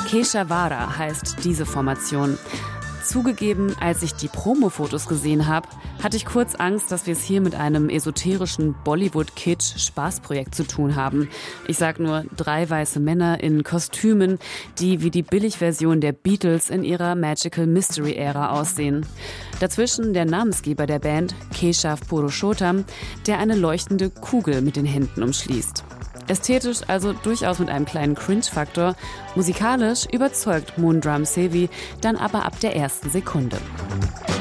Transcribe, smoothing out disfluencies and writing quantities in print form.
Keshavara heißt diese Formation. Zugegeben, als ich die Promo-Fotos gesehen habe, hatte ich kurz Angst, dass wir es hier mit einem esoterischen Bollywood-Kitsch-Spaßprojekt zu tun haben. Ich sag nur 3 weiße Männer in Kostümen, die wie die Billigversion der Beatles in ihrer Magical Mystery-Ära aussehen. Dazwischen der Namensgeber der Band, Keshav Purushottam, der eine leuchtende Kugel mit den Händen umschließt. Ästhetisch also durchaus mit einem kleinen Cringe-Faktor. Musikalisch überzeugt Moondrum Sevi dann aber ab der ersten Sekunde.